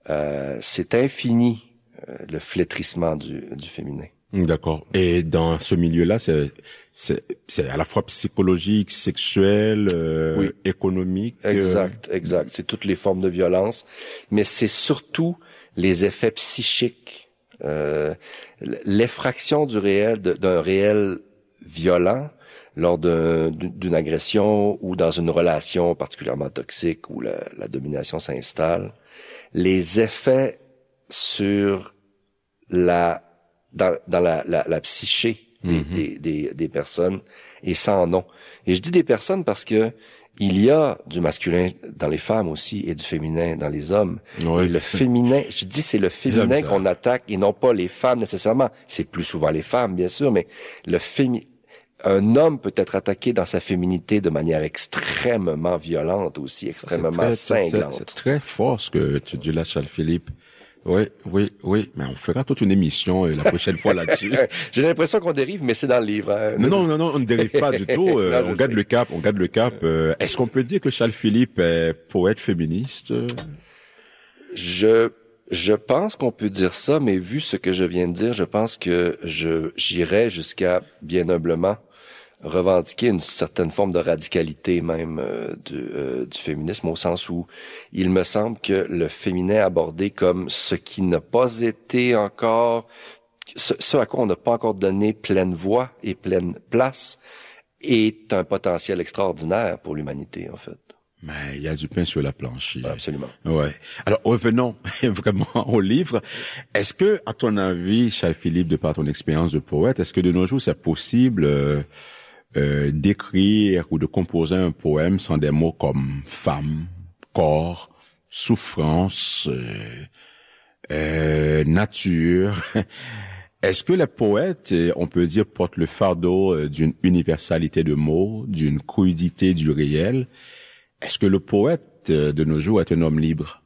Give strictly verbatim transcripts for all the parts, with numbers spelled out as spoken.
euh, c'est infini, euh, le flétrissement du, du féminin. D'accord. Et dans ce milieu-là, c'est c'est c'est à la fois psychologique, sexuel, euh, oui. économique. Exact, euh... exact. C'est toutes les formes de violence, mais c'est surtout les effets psychiques, euh, l'effraction du réel, d'un réel violent lors d'un, d'une agression ou dans une relation particulièrement toxique où la, la domination s'installe. Les effets sur la dans, dans la, la, la psyché des, mm-hmm. des, des, des personnes, et sans nom. Et je dis des personnes parce que il y a du masculin dans les femmes aussi et du féminin dans les hommes. Oui. Et le féminin, je dis c'est le féminin qu'on attaque et non pas les femmes nécessairement. C'est plus souvent les femmes, bien sûr, mais le féminin, un homme peut être attaqué dans sa féminité de manière extrêmement violente aussi, extrêmement c'est très, cinglante. C'est, c'est très fort ce que tu dis là, Charles-Philippe. Oui, oui, oui, mais on fera toute une émission euh, la prochaine fois là-dessus. J'ai l'impression qu'on dérive, mais c'est dans le livre. Hein. Non, non, non, non, on ne dérive pas du tout. Euh, non, on garde sais. le cap, on garde le cap. Euh, est-ce qu'on peut dire que Charles-Philippe est poète féministe? Je, je pense qu'on peut dire ça, mais vu ce que je viens de dire, je pense que je j'irais jusqu'à bien humblement revendiquer une certaine forme de radicalité même euh, du, euh, du féminisme, au sens où il me semble que le féminin abordé comme ce qui n'a pas été encore, ce, ce à quoi on n'a pas encore donné pleine voix et pleine place, est un potentiel extraordinaire pour l'humanité, en fait. Mais il y a du pain sur la planche. Absolument. Ouais. Alors revenons vraiment au livre. Est-ce que, à ton avis, Charles-Philippe, de par ton expérience de poète, est-ce que de nos jours c'est possible euh, Euh, d'écrire ou de composer un poème sans des mots comme femme, corps, souffrance, euh, euh, nature? Est-ce que les poètes, on peut dire, portent le fardeau d'une universalité de mots, d'une crudité du réel? Est-ce que le poète de nos jours est un homme libre?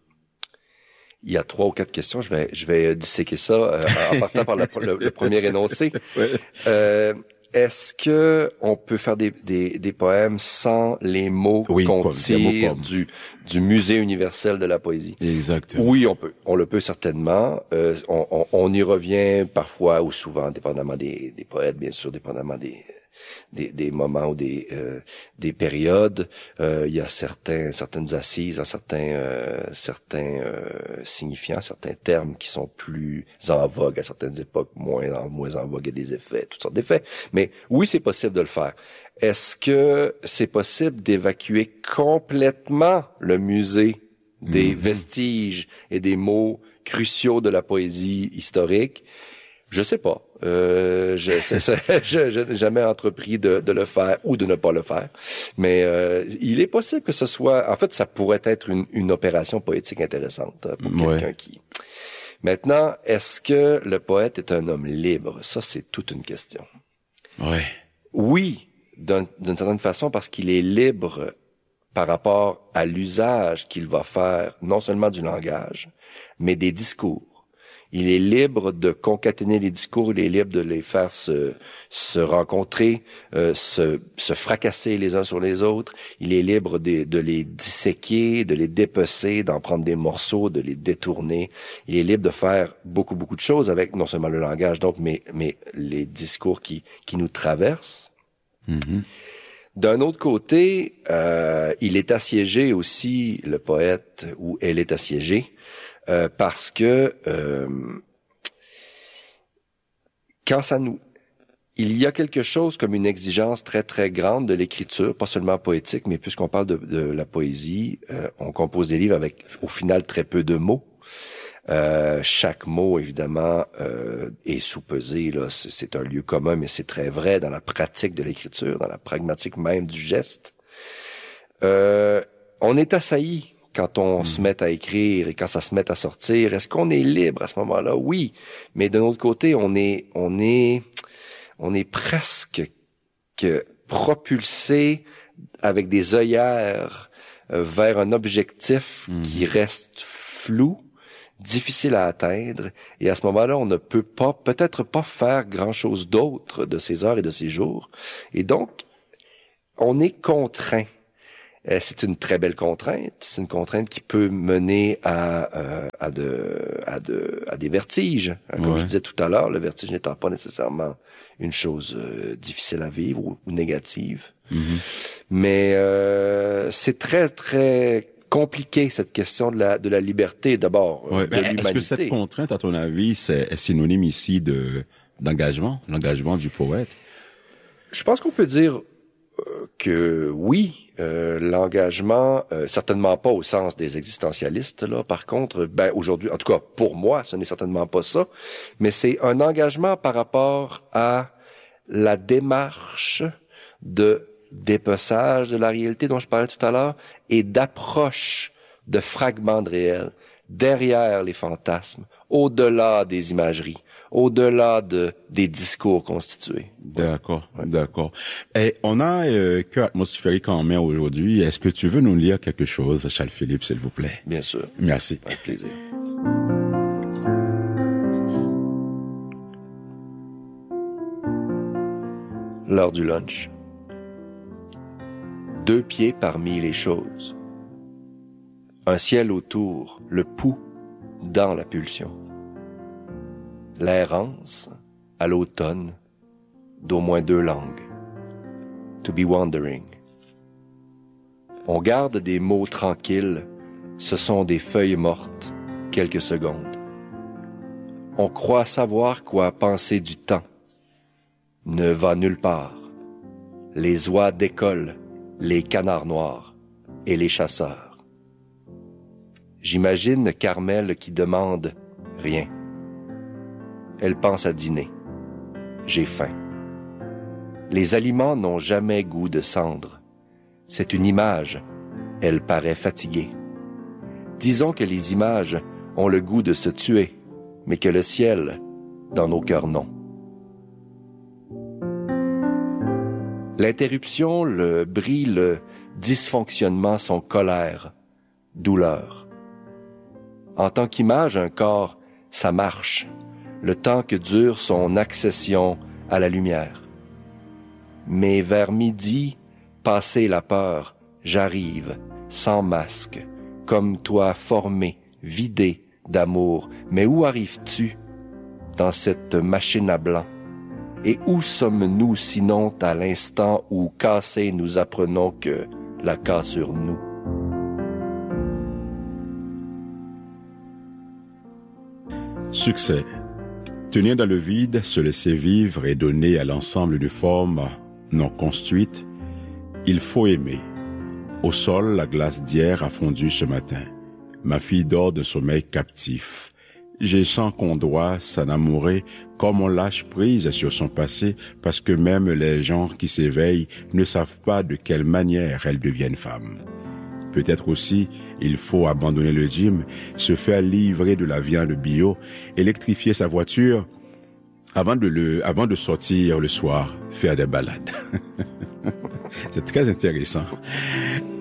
Il y a trois ou quatre questions. Je vais, je vais disséquer ça euh, en partant par le, le, le premier énoncé. Ouais. Euh, Est-ce que on peut faire des, des, des poèmes sans les mots oui, qu'on tire du, du musée universel de la poésie? Exactement. Oui, on peut. On le peut certainement. Euh, on, on, on y revient parfois ou souvent, dépendamment des, des poètes, bien sûr, dépendamment des, des, des moments ou des, euh, des périodes. Euh, il y a certains, certaines assises, certains, euh, certains euh, signifiants, certains termes qui sont plus en vogue à certaines époques, moins en, moins en vogue, il y a des effets, toutes sortes d'effets. Mais oui, c'est possible de le faire. Est-ce que c'est possible d'évacuer complètement le musée des mmh. vestiges et des mots cruciaux de la poésie historique? Je sais pas. Euh, je, c'est, c'est, je, je n'ai jamais entrepris de, de le faire ou de ne pas le faire. Mais euh, il est possible que ce soit... En fait, ça pourrait être une, une opération poétique intéressante pour ouais. quelqu'un qui... Maintenant, est-ce que le poète est un homme libre? Ça, c'est toute une question. Ouais. Oui, d'un, d'une certaine façon, parce qu'il est libre par rapport à l'usage qu'il va faire, non seulement du langage, mais des discours. Il est libre de concaténer les discours, il est libre de les faire se, se rencontrer, euh, se, se fracasser les uns sur les autres. Il est libre de, de les disséquer, de les dépecer, d'en prendre des morceaux, de les détourner. Il est libre de faire beaucoup, beaucoup de choses avec non seulement le langage, donc, mais, mais les discours qui, qui nous traversent. Mm-hmm. D'un autre côté, euh, il est assiégé aussi, le poète, ou elle est assiégée, Euh, parce que euh, quand ça nous, il y a quelque chose comme une exigence très très grande de l'écriture, pas seulement poétique, mais puisqu'on parle de, de la poésie, euh, on compose des livres avec au final très peu de mots. Euh, chaque mot évidemment euh, est sous-pesé, là, c'est, c'est un lieu commun, mais c'est très vrai dans la pratique de l'écriture, dans la pragmatique même du geste. Euh, on est assailli quand on mmh. se met à écrire et quand ça se met à sortir. Est-ce qu'on est libre à ce moment-là? Oui. Mais d'un autre côté, on est, on est, on est presque que propulsé avec des œillères euh, vers un objectif mmh. qui reste flou, difficile à atteindre. Et à ce moment-là, on ne peut pas, peut-être pas faire grand-chose d'autre de ces heures et de ces jours. Et donc, on est contraint. Euh, c'est une très belle contrainte. C'est une contrainte qui peut mener à, euh, à, de, à, de, à des vertiges. Comme ouais. je disais tout à l'heure, le vertige n'étant pas nécessairement une chose euh, difficile à vivre ou, ou négative. Mm-hmm. Mais euh, c'est très, très compliqué, cette question de la, de la liberté, d'abord, ouais, de l'humanité. Est-ce que cette contrainte, à ton avis, c'est, est synonyme ici de d'engagement, l'engagement du poète? Je pense qu'on peut dire euh, que oui, euh, l'engagement, euh, certainement pas au sens des existentialistes, là. Par contre, ben aujourd'hui, en tout cas pour moi, ce n'est certainement pas ça, mais c'est un engagement par rapport à la démarche de dépeçage de la réalité dont je parlais tout à l'heure et d'approche de fragments de réel derrière les fantasmes, au-delà des imageries, au-delà de des discours constitués. D'accord, ouais. d'accord. Et on a euh, Cœur atmosphérique en main aujourd'hui. Est-ce que tu veux nous lire quelque chose, Charles Philippe, s'il vous plaît? Bien sûr. Merci. Avec plaisir. L'heure du lunch. Deux pieds parmi les choses. Un ciel autour, le pouls dans la pulsion. L'errance, à l'automne, d'au moins deux langues. To be wandering. On garde des mots tranquilles, ce sont des feuilles mortes, quelques secondes. On croit savoir quoi penser du temps. Ne va nulle part. Les oies décollent, les canards noirs et les chasseurs. J'imagine Carmel qui demande rien. Elle pense à dîner. J'ai faim. Les aliments n'ont jamais goût de cendre. C'est une image. Elle paraît fatiguée. Disons que les images ont le goût de se tuer, mais que le ciel, dans nos cœurs, non. L'interruption, le bris, le dysfonctionnement sont colère, douleur. En tant qu'image, un corps, ça marche, le temps que dure son accession à la lumière. Mais vers midi, passé la peur, j'arrive, sans masque, comme toi formé, vidé d'amour. Mais où arrives-tu dans cette machine à blanc? Et où sommes-nous sinon à l'instant où, cassés, nous apprenons que la cassure nous? Succès. Tenir dans le vide, se laisser vivre et donner à l'ensemble une forme non construite. Il faut aimer. Au sol, la glace d'hier a fondu ce matin. Ma fille dort d'un sommeil captif. J'ai sens qu'on doit s'enamourer comme on lâche prise sur son passé parce que même les gens qui s'éveillent ne savent pas de quelle manière elles deviennent femmes. Peut-être aussi, il faut abandonner le gym, se faire livrer de la viande bio, électrifier sa voiture avant de le, avant de sortir le soir, faire des balades. C'est très intéressant.